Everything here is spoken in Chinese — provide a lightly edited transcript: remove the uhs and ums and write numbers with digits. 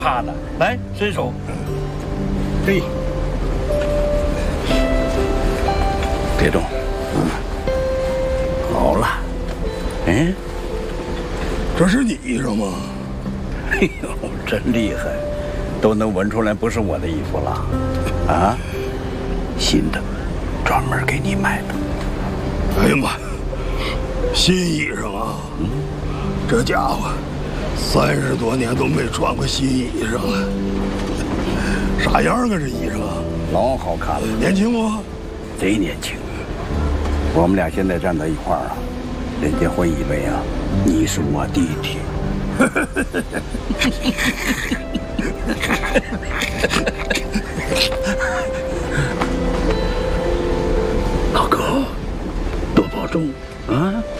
怕的。来，伸手。嘿，别动。好了。嗯， 这是你衣裳吗？ 哎呦，真厉害，都能闻出来不是我的衣服了。啊，新的，专门给你买的。 哎呀妈，新衣裳啊！这家伙30多年都没穿过新衣裳了，啥样啊这衣裳啊？ 老好看了， 年轻不？ 贼年轻。我们俩现在站在一块儿啊，人家会以为啊，你是我弟弟。老哥，多保重啊！